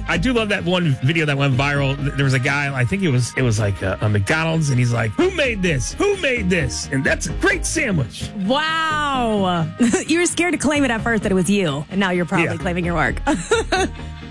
I do love that one video that went viral. There was a guy, I think it was like a McDonald's, and he's like, "Who made this? Who made this?" And that's a great sandwich. Wow. You were scared to claim it at first that it was you, and now you're probably claiming your work.